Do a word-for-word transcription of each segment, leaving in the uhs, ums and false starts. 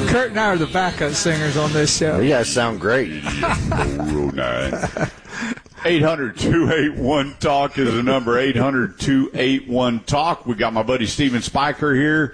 Kurt and I are the backup singers on this show. You guys sound great. Real nice. eight hundred, two eight one, talk is the number. eight hundred, two eight one, talk. We got my buddy Steven Spiker here.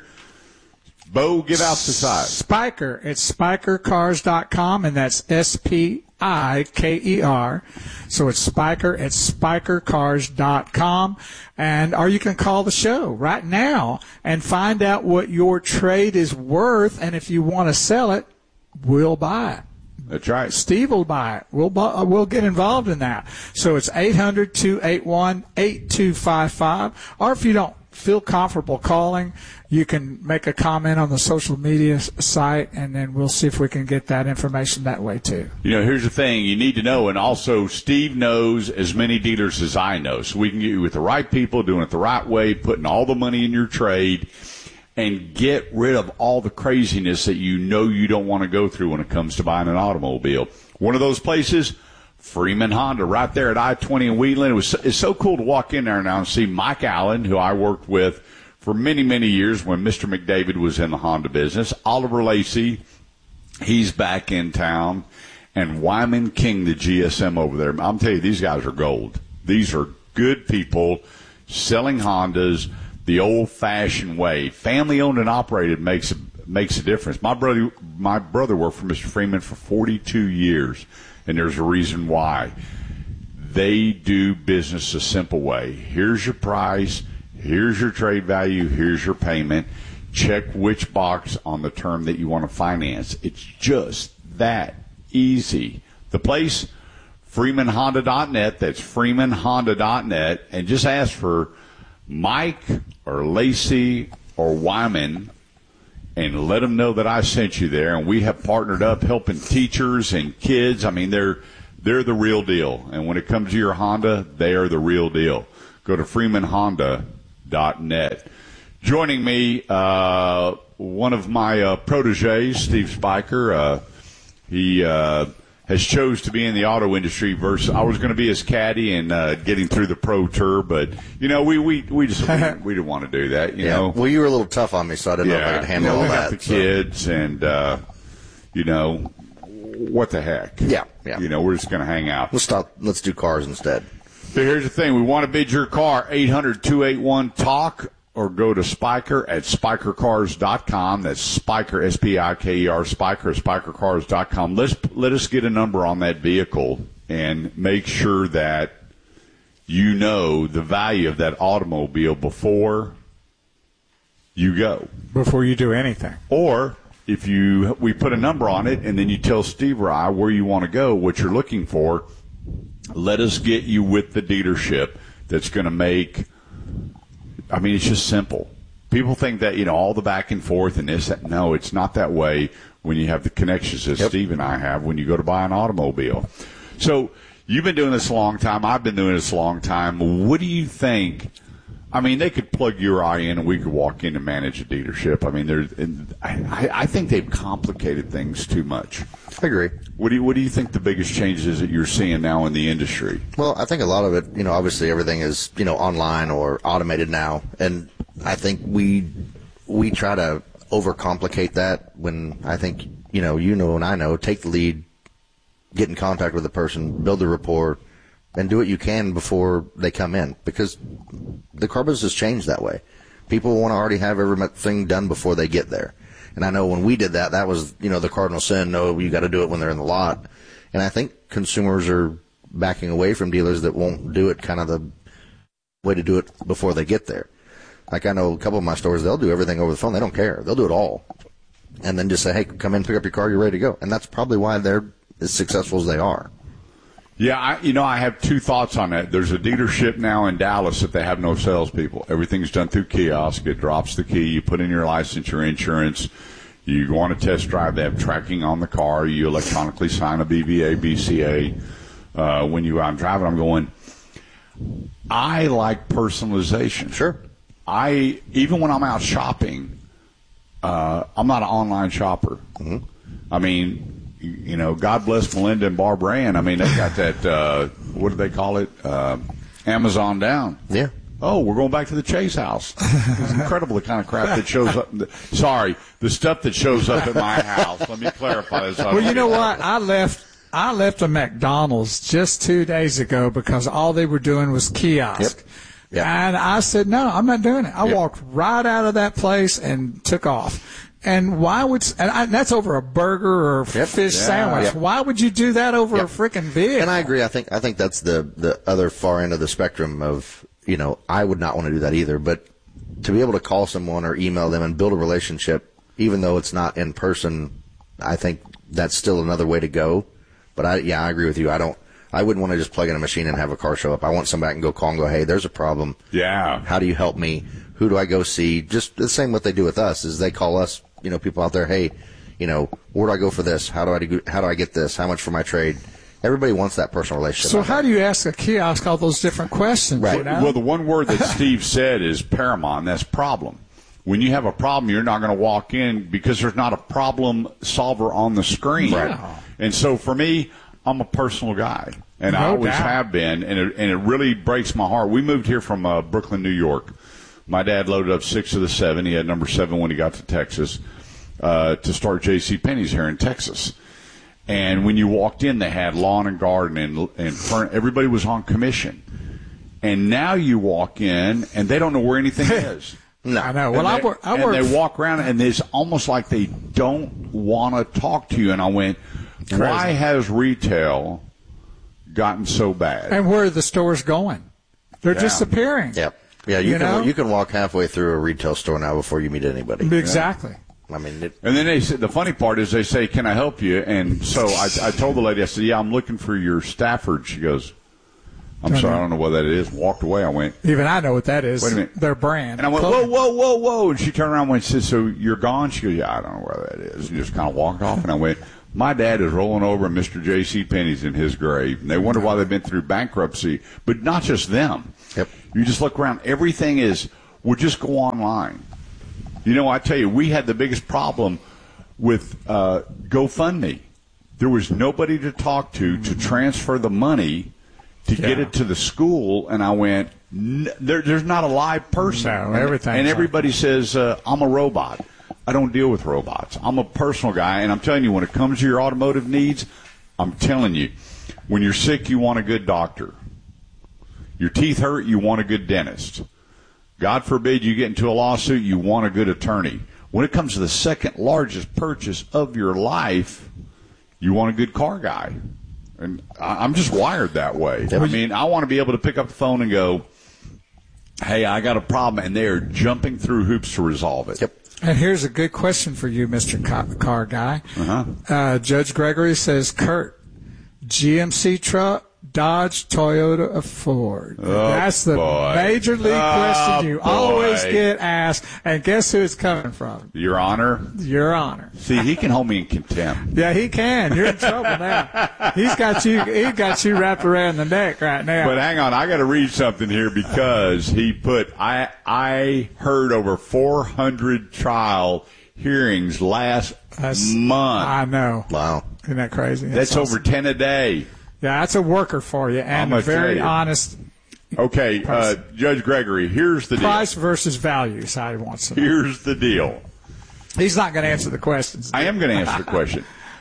Bo, give out the site. Spiker. It's spiker cars dot com, and that's S P I K E R. So it's Spiker at spiker cars dot com. And or you can call the show right now and find out what your trade is worth. And if you want to sell it, we'll buy it. That's right. Steve will buy it. We'll buy, we'll get involved in that. So it's eight hundred, two eight one, eight two five five. Or if you don't feel comfortable calling, you can make a comment on the social media site, and then we'll see if we can get that information that way too. You know, here's the thing you need to know, and also Steve knows as many dealers as I know, so we can get you with the right people, doing it the right way, putting all the money in your trade, and get rid of all the craziness that you know you don't want to go through when it comes to buying an automobile. One of those places, Freeman Honda, right there at I twenty in Wheatland. It was it's so cool to walk in there now and see Mike Allen, who I worked with for many, many years when Mister McDavid was in the Honda business. Oliver Lacey, he's back in town. And Wyman King, the G S M over there. I'm telling you, these guys are gold. These are good people selling Hondas the old-fashioned way. Family-owned and operated makes a, makes a difference. My brother, my brother worked for Mister Freeman for forty-two years. And there's a reason why. They do business a simple way. Here's your price. Here's your trade value. Here's your payment. Check which box on the term that you want to finance. It's just that easy. The place, freeman honda dot net. That's freeman honda dot net. And just ask for Mike or Lacey or Wyman, and let them know that I sent you there. And we have partnered up helping teachers and kids. I mean, they're they're the real deal. And when it comes to your Honda, they are the real deal. Go to freeman honda dot net. Joining me, uh, one of my uh, proteges, Steve Spiker. Uh, he uh, has chose to be in the auto industry versus I was going to be his caddy and uh, getting through the Pro Tour, but you know we we we just we, we didn't want to do that. You yeah. know, well, you were a little tough on me, so I didn't yeah. know if I could handle you know, all we that. got the so. kids, and uh, you know what the heck? Yeah, yeah. You know, we're just going to hang out. Let's stop. Let's do cars instead. So here's the thing: we want to bid your car. eight hundred, two eight one, talk. Or go to Spiker at spiker cars dot com. That's Spiker, S P I K E R, Spiker at spiker cars dot com. Let's, let us get a number on that vehicle and make sure that you know the value of that automobile before you go. Before you do anything. Or if you we put a number on it and then you tell Steve or I where you want to go, what you're looking for, let us get you with the dealership that's going to make – I mean, it's just simple. People think that, you know, all the back and forth and this, that. No, it's not that way when you have the connections that yep. Steve and I have when you go to buy an automobile. So you've been doing this a long time. I've been doing this a long time. What do you think? I mean, they could plug your eye in and we could walk in and manage a dealership. I mean, there's, I, I think they've complicated things too much. I agree. What do you, what do you think the biggest changes that you're seeing now in the industry? Well, I think a lot of it, you know, obviously everything is, you know, online or automated now. And I think we, we try to overcomplicate that when I think, you know, you know and I know, take the lead, get in contact with the person, build the rapport, and do what you can before they come in, because the car business has changed that way. People want to already have everything done before they get there. And I know when we did that, that was, you know, the cardinal sin. No, you got to do it when they're in the lot. And I think consumers are backing away from dealers that won't do it kind of the way to do it before they get there. Like I know a couple of my stores, they'll do everything over the phone. They don't care. They'll do it all. And then just say, hey, come in, pick up your car, you're ready to go. And that's probably why they're as successful as they are. Yeah, I, you know, I have two thoughts on that. There's a dealership now in Dallas that they have no salespeople. Everything's done through kiosk. It drops the key. You put in your license, your insurance. You go on a test drive. They have tracking on the car. You electronically sign a B V A, B C A. Uh, when you out driving, I'm going, I like personalization. Sure. I, even when I'm out shopping, uh, I'm not an online shopper. Mm-hmm. I mean, you know, God bless Melinda and Barbara Ann. I mean, they got that, uh, what do they call it? Uh, Amazon down. Yeah. Oh, we're going back to the Chase house. It's incredible the kind of crap that shows up. Sorry, the stuff that shows up at my house. Let me clarify this. Well, you know what? I left I left a McDonald's just two days ago because all they were doing was kiosk. Yep. Yep. And I said, no, I'm not doing it. I Yep. walked right out of that place and took off. And why would and I, that's over a burger or a Yep. fish Yeah. sandwich? Yep. Why would you do that over Yep. a freaking vehicle? And I agree. I think I think that's the the other far end of the spectrum of, you know, I would not want to do that either. But to be able to call someone or email them and build a relationship, even though it's not in person, I think that's still another way to go. But I yeah, I agree with you. I don't. I wouldn't want to just plug in a machine and have a car show up. I want somebody I can go call and go, hey, there's a problem. Yeah. How do you help me? Who do I go see? Just the same what they do with us is they call us, you know, people out there, hey, you know, where do I go for this? How do I do, how do I get this? How much for my trade? Everybody wants that personal relationship. So how do you ask a kiosk all those different questions? Right. You know? Well, the one word that Steve said is paramount. That's problem. When you have a problem, you're not going to walk in because there's not a problem solver on the screen. Right. And so for me, I'm a personal guy, and No I always doubt. have been, and it, and it really breaks my heart. We moved here from uh, Brooklyn, New York. My dad loaded up six of the seven. He had number seven when he got to Texas uh, to start J C. Penney's here in Texas. And when you walked in, they had lawn and garden, and, and furn- everybody was on commission. And now you walk in, and they don't know where anything is. No. I know. Well, and I they, work. I and work. they walk around, and it's almost like they don't want to talk to you. And I went, why has retail gotten so bad? And where are the stores going? They're Yeah. disappearing. Yep. Yeah, you, You can know? you can walk halfway through a retail store now before you meet anybody. Exactly. I mean, it, And then they said, the funny part is they say, can I help you? And so I, I told the lady, I said, yeah, I'm looking for your Stafford. She goes, I'm Don't sorry, know. I don't know what that is. Walked away. I went, Even I know what that is. Wait a minute. Their brand. and I went, Clothing. whoa, whoa, whoa, whoa. And she turned around and went, said, so you're gone? She goes, yeah, I don't know where that is. And just kind of walked off. And I went, my dad is rolling over in Mister J C. Penney's in his grave. And they wonder why they've been through bankruptcy. But not just them. Yep. You just look around. Everything is, we'll just go online. You know, I tell you, we had the biggest problem with uh, GoFundMe. There was nobody to talk to to transfer the money to get Yeah. it to the school, and I went, N- there, there's not a live person. No, and, everything's and on- everybody says, uh, I'm a robot. I don't deal with robots. I'm a personal guy, and I'm telling you, when it comes to your automotive needs, I'm telling you, when you're sick, you want a good doctor. Your teeth hurt, you want a good dentist. God forbid you get into a lawsuit, you want a good attorney. When it comes to the second largest purchase of your life, you want a good car guy. And I- I'm just wired that way. I mean, I want to be able to pick up the phone and go, hey, I got a problem, and they are jumping through hoops to resolve it. Yep. And here's a good question for you, Mister Car, car Guy. Uh-huh. Uh, Judge Gregory says, Kurt, G M C truck, Dodge, Toyota, or Ford? Oh, That's the boy. major league Oh, question you boy. always get asked. And guess who it's coming from? Your Honor. Your Honor. See, he can hold me in contempt. Yeah, he can. You're in trouble now. He's got you. He got you wrapped around the neck right now. But hang on, I got to read something here because he put I I heard over four hundred trial hearings last That's- month. I know. Wow. Isn't that crazy? That's awesome. over ten a day. Yeah, that's a worker for you, and I'm a gonna very tell you. honest Okay, uh, Judge Gregory, here's the price versus value. Is how he wants deal. it. Here's the deal. He's not going to answer the questions. I am going to answer the question.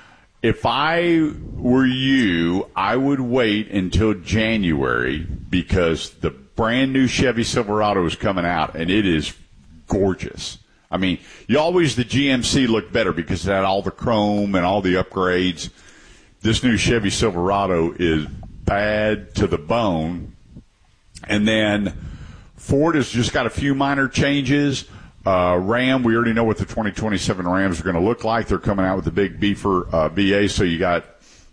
If I were you, I would wait until January because the brand new Chevy Silverado is coming out, and it is gorgeous. I mean, you always, the G M C looked better because it had all the chrome and all the upgrades. This new Chevy Silverado is bad to the bone. And then Ford has just got a few minor changes. Uh, Ram, we already know what the twenty twenty-seven Rams are going to look like. They're coming out with the big beefer uh, B A, so you got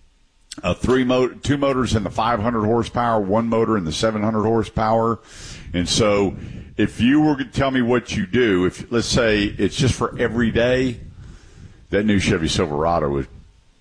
uh, three mo- two motors in the five hundred horsepower, one motor in the seven hundred horsepower. And so if you were to tell me what you do, if let's say it's just for every day, that new Chevy Silverado is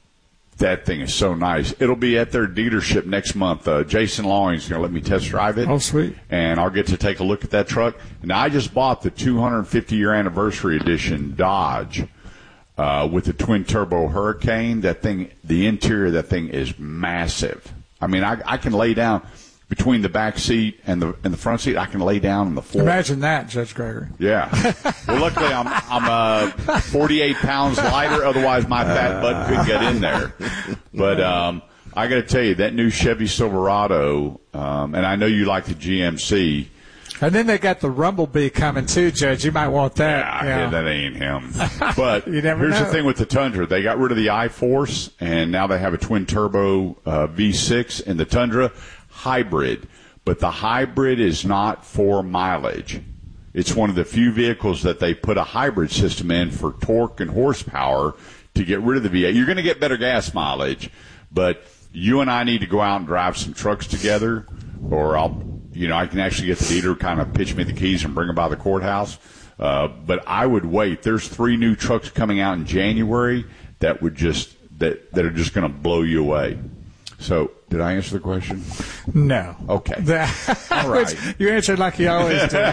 that thing is so nice. It'll be at their dealership next month. Uh, Jason Lawing's going to let me test drive it. Oh, sweet. And I'll get to take a look at that truck. And I just bought the two hundred fifty year anniversary edition Dodge uh, with the twin turbo Hurricane. That thing, the interior of that thing is massive. I mean, I, I can lay down. between the back seat and the and the front seat, I can lay down on the floor. Imagine that, Judge Gregory. Yeah. Well, luckily I'm I'm uh, forty-eight pounds lighter. Otherwise, my fat butt could get in there. But um, I got to tell you, that new Chevy Silverado, um, and I know you like the G M C. And then they got the Rumblebee coming too, Judge. You might want that. Yeah, yeah. yeah that ain't him. But You never here's know. the thing with the Tundra. They got rid of the iForce, and now they have a twin-turbo uh, V six in the Tundra hybrid. But the hybrid is not for mileage. It's one of the few vehicles that they put a hybrid system in for torque and horsepower to get rid of the V eight. You're going to get better gas mileage, but you and I need to go out and drive some trucks together, or I'll, you know, I can actually get the dealer to kind of pitch me the keys and bring them by the courthouse. Uh, but I would wait. There's three new trucks coming out in January that would just that that are just going to blow you away. So, did I answer the question? No. Okay. That, All right. which you answered like you always do.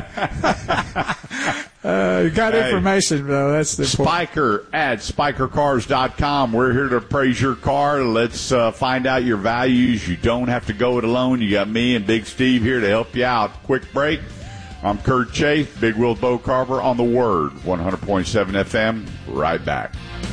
uh, you got Hey. information, though. That's the important. Spiker at spiker cars dot com. We're here to appraise your car. Let's uh, find out your values. You don't have to go it alone. You got me and Big Steve here to help you out. Quick break. I'm Kurt Chase, Big Wheels Bo Carver on the Word, one hundred point seven F M. Right back.